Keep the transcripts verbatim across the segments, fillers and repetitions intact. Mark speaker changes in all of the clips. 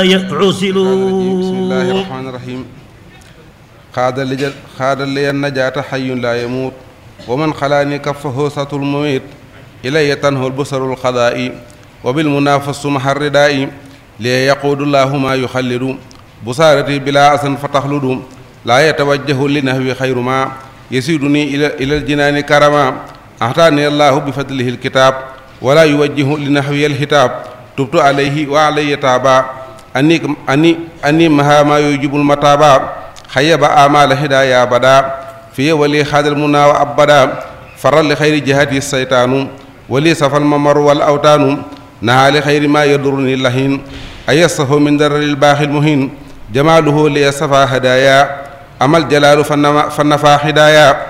Speaker 1: عسلوا.
Speaker 2: بسم الله الرحمن الرحيم. خاد لي النجاة حي لا يموت ومن خلاني كفه سطر المميت إلي تنهو البصر القضاء وبالمنافس مع الرداء لي يقود الله ما يخلد بصارتي بلا أسن فتخلد لا يتوجه لنهو خير ما يسيدني إلى الجنان كرما أعطاني الله بفضله الكتاب ولا يوجه لنحوي الهتاب تبت عليه وعلي تابا أني أني أني مها ما يجيب المتابا خيب آمال هدايا بدا في ولي خاد المنى وأبدا فر لخير جهتي الشيطان ولي صف الممر والأوتان نهى لخير ما يضرني اللهين أيسه من در الباخ المهين جماله لي صفى هدايا أما الجلال فنفى هدايا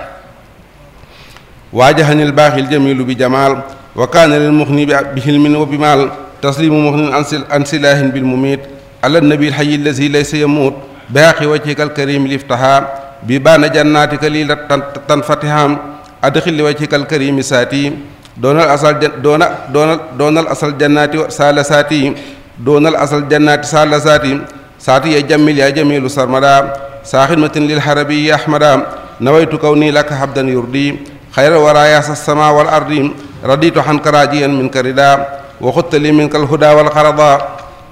Speaker 2: واجهني الباخ الجميل بجمال وكان للمغني بحلم وبمال تسليم مغن عن سلاح بالمميت على النبي الحي الذي ليس يموت باقي وجهك الكريم لافتحا ببان جناتك لي تنفتحا أدخل لوجهك الكريم ساتي دون الأصل دون دون دون الأصل جنات سالساتي دون الأصل جنات سالساتي ساتي يا جميل يا جميل سرمدا ساخدمة للحربي يا أحمدا نويت كوني لك حبدا يردي خير ورايا السماء والأرض رديت عنك راجيا منك ردا وخدت لي منك الهدى والقرضا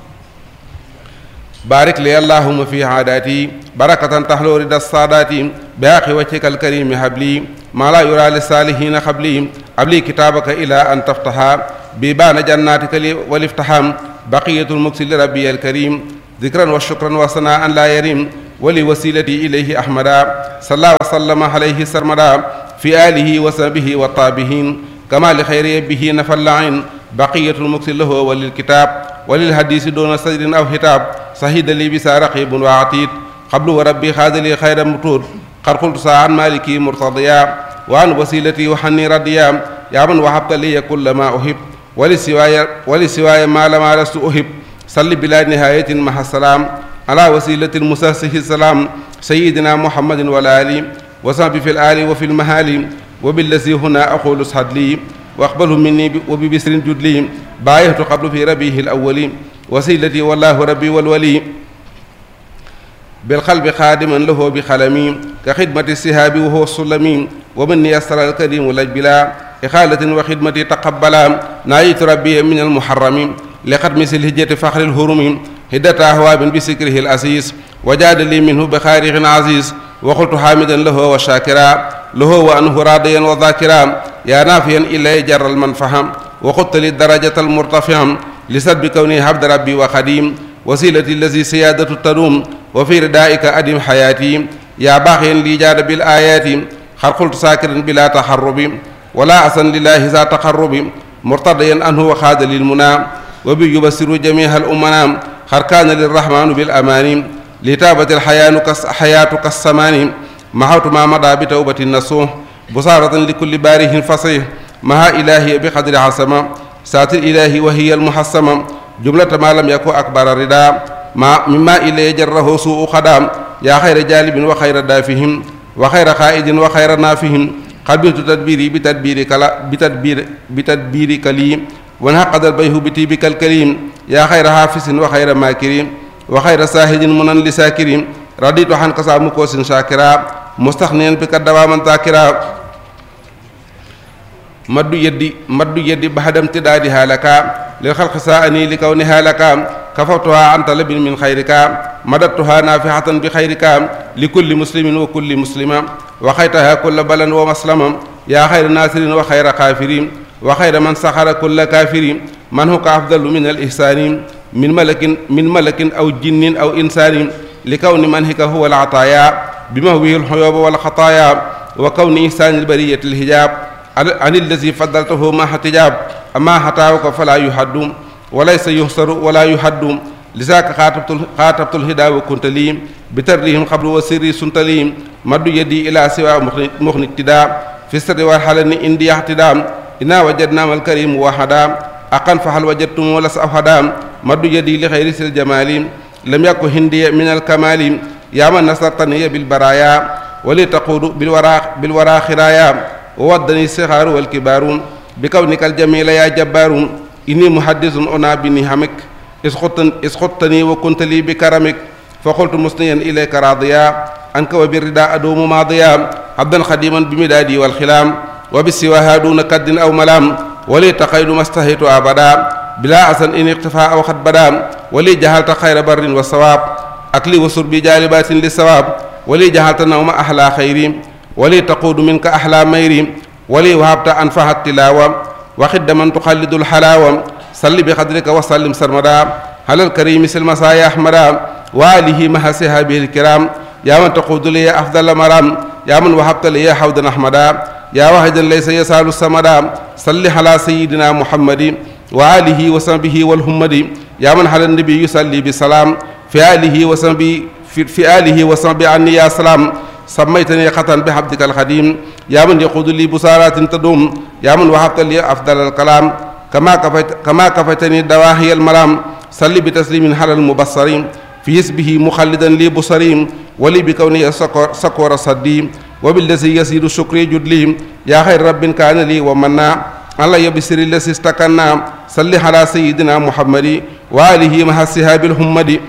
Speaker 2: بارك لي اللهم في عاداتي بركة تحلو رد السادات باقي وجهك الكريم هبلي ما لا يرى للصالحين قبلي قبلي كتابك إلى أن تفتحا ببان جناتك لي والافتحام بقية المكس لربي الكريم ذكرا وشكرا وصناء لا يريم ولوسيلتي إليه أحمدا صلى وسلم عليه سرمدا في آله وصحبه والطابهين كما لخير به نفل عين بقية المكس له وللكتاب وللحديث دون صدر أو هتاب صهيد لي بسا رقيب وعتيد قبل وربي خاذ لي خير مطود قد قلت ساعا مالكي مرتضيا وعن وسيلتي وحني رديا يا من وهبت لي كل ما أحب ولسواي ولسواي ما لما لست أحب صل بلا نهاية مع السلام على وسيلة المساسه السلام سيدنا محمد والآل وصحبه في الآل وفي المهال وبالذي هنا أقول اصحد لي واقبله مني وببسر جدلي بايهت قبل في ربيه الأول وسيلتي والله ربي والولي بالقلب خادما له بخلمي كخدمة السهاب وهو السلمي ومن يسر الكريم لجبلا إخالة وخدمة تقبلا نايت ربي من المحرم لقد مثل هجة فخر الهرم هدة أهواب بسكره الأسيس وجاد لي منه بخارق عزيز وقلت حامدا له وشاكرا له وأنه راضيا وذاكرا يا نافيا إلا جر المنفهم وقلت لي الدرجة المرتفعة لسد كوني عبد ربي وخديم وسيلتي الذي سيادة التروم وفي ردائك أدم حياتي يا باقيا لي جاد بالآيات خلقلت ساكرا بلا تحرب ولا أسن لله ذا تقرب مرتضيا أنه وخاد للمنى وبي يبصر جميع الأمنا خركان للرحمن بالأمان لتابة الحياة كالسمان محوت ما مضى بتوبة النصوح بصارة لكل باره فصيح مها إلهي بقدر عصمة سات الإله وهي المحسمة جملة ما لم يكن أكبر الرداء ما مما إليه جره سوء خدام يا خير جالب وخير دافهم وخير خائد وخير نافهم قبلت تدبيري بتدبيرك بتدبير بتدبيرك لي ونهقد البيه بتيبك الكريم يا خير حافظ وخير ماكرين وخير ساهد منن لساكرين رديت عنك سامكوس شاكرا مستغنيا بك دواما ذاكرا مد يدي مد يدي بعد امتدادها لك للخلق ساءني لكونها لك كفوتها عن طلب من خيرك مددتها نافحة بخيرك لكل مسلم وكل مسلمة وخيتها كل بلا ومسلما يا خير ناصر وخير كافرين وخير من سخر كل كافر من هو أفضل من الإحسان من ملك من ملك أو جن أو إنسان لكون منهك هو العطايا بمهوه الحيوب والخطايا وكون إحسان البرية الحجاب عن الذي فضلته ما احتجاب أما حتاوك فلا يحد وليس يحصر ولا يحد لذاك خاطبت خاطبت الهدى وكنت لي بترهم قبل وسري سنت لي مد يدي إلى سوى مغني ابتداء في السر والحلن إندي احتدام إنا وجدنا الكريم وحدا أقن فهل وجدتم ولس أحدا مد يدي لخير الجمال لم يكن هندي من الكمال يا من نصرتني بالبرايا ولتقود بالورا بالورا خرايا وودني الصغار والكبار بكونك الجميل يا جبار إني محدث أنا بنعمك isxuttani wa kunta lii bi karamik fa qultu musniyan ilayka radiya anka wa birrida adumu maadiya abdan xadiman bi midaadi wal xilaam wa bi siwaha duna kaddin aw malaam wali taqaydu mastahitu abada bila asan in iqtifa aw xat bada wali jahalta xayra barrin wa sawaab akli wa surbi jaalibatin li sawaab wali jahalta nawma ahla xayri wali taquudu minka ahla mayri wali wahabta anfaha tilawa wa xiddaman tuxallidu lxalaawa salli bi xadrika wa sallim sarmada alal karimi silmasa ya ahmada wa alihi maha sihabihi lkiram ya man taquudu liya afdala maram ya man wahabta liya hawdan ahmada ya wahidan laysa yasaalu samada salli ala sayidina muhammadi wa alihi wa sahbihi walhummadi ya man ala nabi yusalli bi salaam fi alihi wa sahbi fi alihi wa sahbi anni ya salaam sammaytani xatan bi habdika alxadim ya man yaquudu li busaratin tadum ya man wahabta li afdal alkalam kama kafayt kama kafaytani dawahiya almaram salli bi taslimin ala almubassari fi hisbihi muxallidan li busarim wali bi kawni sakora saddi wa billazi yasidu shukri judli ya xayr rabbin kaana li wa manna alla yabsiri lasi stakanna salli ala sayidina muhammadi wa alihi maha sihabil hummadi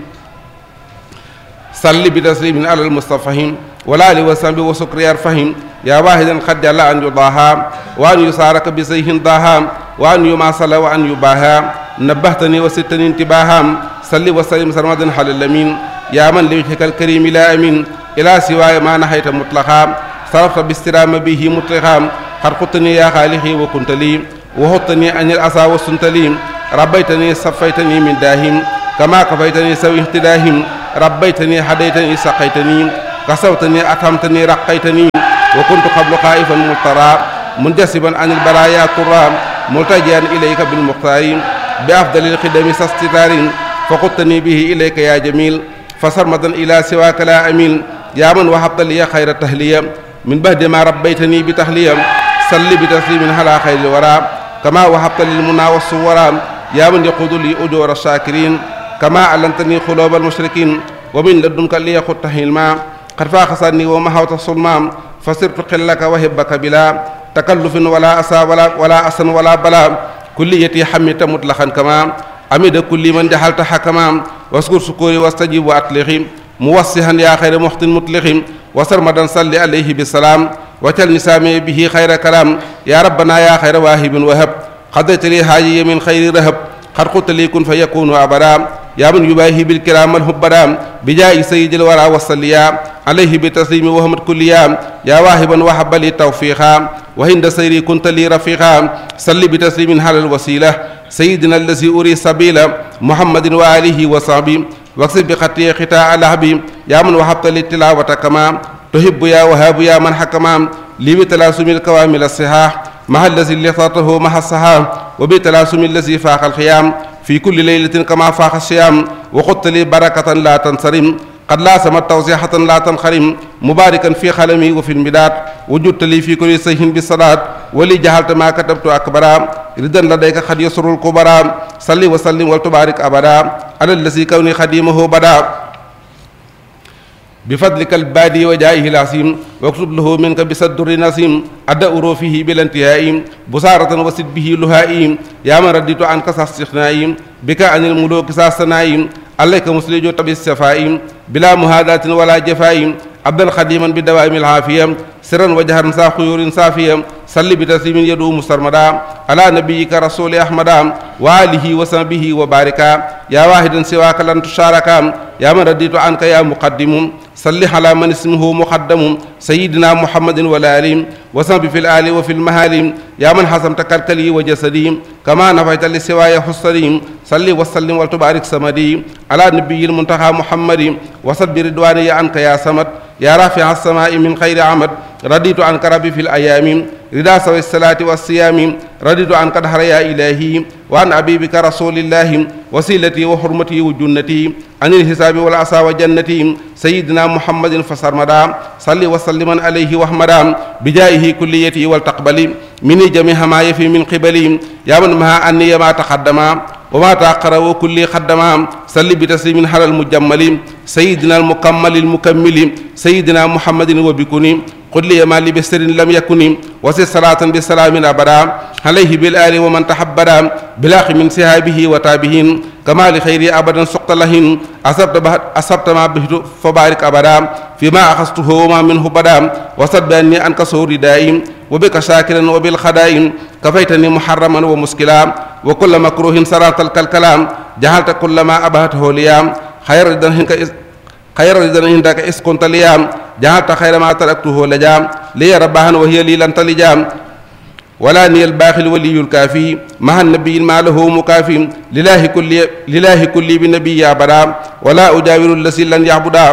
Speaker 2: salli bi taslimin ala almustafahim wala ali wa sambi wa sukri yarfahim ya wahidan qad jalla an yudaha wa an yusaraka bi sayhin daha wa an yumasala wa an yubaha nabahtani wa sittani intibaham salli wa sallim sarmadan halal amin ya man liwajhika alkarim la amin ila siwaaya ma nahayta mutlaqa sarafta bistirama bihi mutliqa qad qutni ya khaliqi wa kunta li wa huttani an al asa wa suntali rabbaytani saffaytani min dahim kama kafaytani sawi ihtidahim rabbaytani hadaytani saqaytani kasawtani athamtani raqaytani wa kuntu qablu qaifan mutara muntasiban an al baraya turra multajian ilayka bil muqtari bi afdalil khidami sastitarin faqutni bihi ilayka ya jamil fasarmadan ila siwaka la amin ya man wahabta li khayra tahliya min ba'di ma rabbaytani bi tahliya salli bi taslimin ala khayril wara kama wahabta lil muna was suwara ya man yaqudu li ujura shakirin kama allantani khulub al mushrikin wa min ladunka li yaqut hilma qad faqasani wa mahawta sulma fasirtu qillaka wa hibbaka bila takallufin wala asa wala wala asan wala bala kulliyati hamita mutlaqan kama amida kulli man jahalta hakama waskur sukuri wastajib wa atliqi muwassihan ya khayra muhtin mutliqi wasarmadan salli alayhi bisalam wajal nisami bihi khayra kalam ya rabbana ya khayra wahibin wahab qadayta li haji min khayri rahab qad qulta li kun fayakunu abada ya man yubahi bil kiram al hubbada bijaa'i sayyidil wara wasalliya alayhi bi taslimi wa hamad kulliya ya wahiban wa habba li tawfiqa wa hinda sayri kunta li rafiqa salli bi taslimin halal wasila sayyidina allazi uri sabila muhammadin wa alihi wa sahbi waqsid bi khatiya khita alahbi ya man wahabta li tilawata kama tuhibbu ya wahabu ya man hakama li bi talasumil kawamil as-sihah mahal allazi litatahu mahassaha wa bi talasumil allazi faqa al-khiyam fi kulli laylatin kama faqa as-siyam wa qutta li barakatan la tansarim qad laasama tawsihatan la tanxarim mubarikan fi xalami wa fi lmidaat wujudta li fi kulli sayhin bi salaat wali jahalta ma katabtu akbara ridan ladayka xad yasrul kubara salli wa sallim wal tubarik abada ala allazi kawni xadimahu bada bifadlika albadi wa jaayihi lasim waktub lahu minka bisadduri nasim adda urufihi bilantihai busaratan wasid bihi luhai ya man raditu anka sastixnai bika anil muluki sastanai alayka muslijo tabis safai bila muhadatin wala jafai abdal khadiman bi dawaimi alhafiya sirran wa jahran sa khuyurin safiya salli bi taslimin yadumu sarmada ala nabiyyika rasuli ahmada wa alihi wa sahbihi wa barika ya wahidan siwaka lan tusharaka ya man raditu anka ya muqaddimu salli ala man ismuhu muqaddamu sayyidina muhammadin wa alim wa sahbi fil ali wa fil mahalim ya man hasamta kalkali wa jasadi kama nafayta li siwaya hussadim salli wa sallim wa tubarik samadi ala nabiyyil muntaha muhammadi wa sabbi ridwani ya anka ya samad ya rafi'a as-samai min khayri amad raditu anka rabbi fil ayami rida sawi salati was siyami raditu anka dahra ya ilahi wa an abibika rasulillahi wasilati wa hurmati wa junnati anil hisabi wal asa wa jannati sayyidina muhammadin fasarmada salli wa salliman alayhi wa ahmada bijaihi kulliyati wal taqbali mini jami'a ma yafi min qibali ya man ma anni ma taqaddama وما تأخر وكل خدما صلي بتسليم على المجمل سيدنا المكمل المكمل سيدنا محمد وبكوني قل لي ما لي بسر لم يكن وسر صلاة بسلام أبدا عليه بالآل ومن تحبدا بلاخ من سهابه وتابهين كما لخير أبدا سقط لهن أصبت, أصبت ما به فبارك أبدا فيما أخذته وما منه بدا وصد بأني أنك سور دائم وبك شاكرا وبالخدائم كفيتني محرما ومسكلا وكل مكروه سرات الكلام جعلت كل ما أبهته ليام خير رضا خير رضا عندك إس كنت ليام جعلت خير ما تركته لجام لي ربها وهي لي لن تلجام ولا ني الباخل ولي الكافي مع النبي ما له مكافي لله كل لله كل بنبي أبدا ولا أجاور الذي لن يعبدا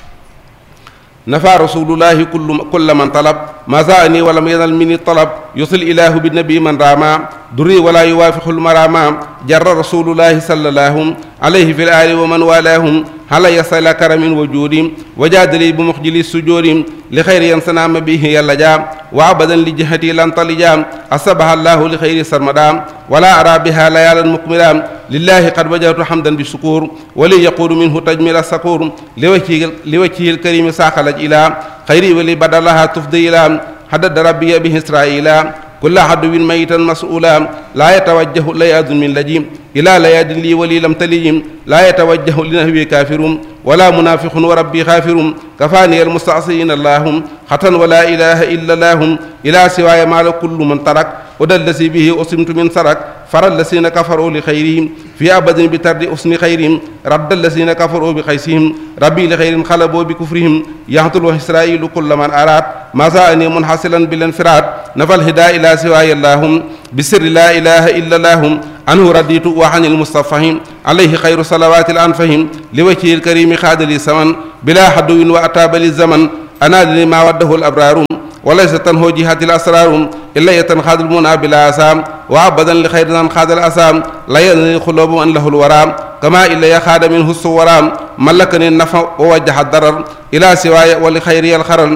Speaker 2: نفى رسول الله كل كل من طلب ما زاني ولم ينل مني الطلب يصل إله بالنبي من راما دري ولا يوافق المراما جر رسول الله صلى الله عليه في الآل ومن والاهم هل يصل كرم وجود وجادلي بمخجل السجود لخير ينسنام به يلجا وعبدا لجهتي لن طلجا أصبها الله لخير سرمدا ولا أرى بها ليالا مكملا لله قد وجدت حمدا بالشكور ولي يقول منه تجميل السكور لوجهه الكريم ساخلج إلى خيري ولي بدلها تفضي إلى حدد ربي به إسرائيل كل عدو ميتا مسؤولا لا يتوجه لياذ من لجيم إلى لياد لي ولي لم تليم لا يتوجه لنهوي كافر ولا منافق وربي خافر كفاني المستعصين اللهم خطا ولا إله إلا الله إلى سواي مال كل من ترك ودلسي به أسمت من سرك فر الذين كفروا لخيرهم في أبد بترد أسن خيرهم رد الذين كفروا بخيسهم ربي لخير خلبوا بكفرهم يهطل إسرائيل كل من أراد ما زاني منحصلا بالانفراد نفى الهدى إلى سواي اللهم بسر لا إله إلا الله عنه رديت وعن المصطفى عليه خير صلوات الأنفهم لوجهه الكريم خاد لي سمن بلا حدو وأتاب للزمن أنادني ما وده الأبرار وليس تنهو جهات الأسرار إلا يتنخاذ المنى بلا أسام وعبدا لخير تنخاذ الأسام لا يدني خلوب أن له الورام كما إلا يخاد منه الصورام ملكني النفع ووجه الضرر إلى سواي ولخيري الخرر